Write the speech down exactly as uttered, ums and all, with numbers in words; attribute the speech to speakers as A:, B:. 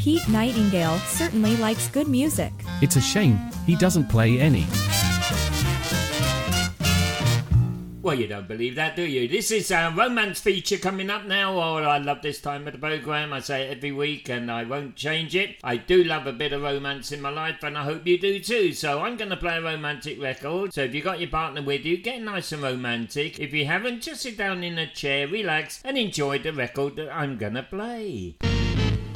A: Pete Nightingale certainly likes good music.
B: It's a shame he doesn't play any.
C: Well, you don't believe that, do you? This is our romance feature coming up now. Oh, I love this time of the programme. I say it every week and I won't change it. I do love a bit of romance in my life and I hope you do too. So I'm going to play a romantic record. So if you've got your partner with you, get nice and romantic. If you haven't, just sit down in a chair, relax and enjoy the record that I'm going to play.